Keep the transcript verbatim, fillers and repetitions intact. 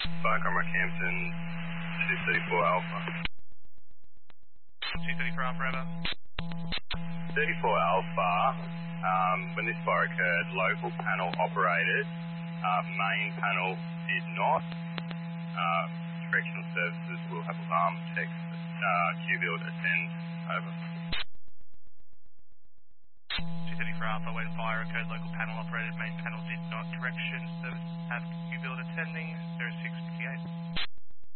Fire Camera Campton, two thirty-four Alpha. two thirty-four Alpha, over. thirty-four Alpha, um, when this fire occurred, local panel operated. Uh, main panel did not. Uh, correctional services will have alarm text. Uh, Q-Build attend. Over. two thirty-four Alpha, when fire occurred, local panel operated, main panel did not. Correction services have Q-Build attending. zero six fifty-eight.